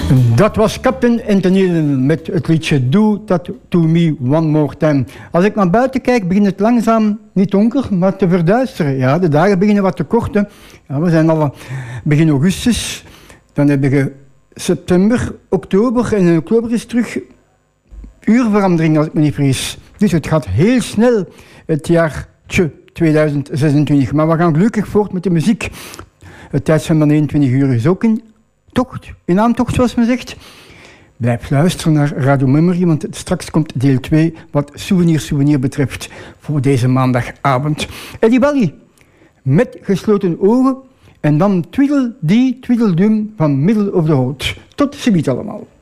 Dat was Captain Anthony met het liedje Do That To Me One More Time. Als ik naar buiten kijk, begint het langzaam, niet donker, maar te verduisteren. Ja, de dagen beginnen wat te korten. Ja, we zijn al begin augustus. Dan heb je september, oktober. En in oktober is terug uurverandering, als ik me niet vergis. Dus het gaat heel snel, het jaartje 2026. Maar we gaan gelukkig voort met de muziek. Het tijd van 21 uur is ook in aantocht, zoals men zegt. Blijf luisteren naar Radio Memory, want straks komt deel 2 wat souvenir betreft voor deze maandagavond. Eddie Wally, met gesloten ogen en dan Tweedledee Tweedledum van Middle of the Road. Tot ziens allemaal.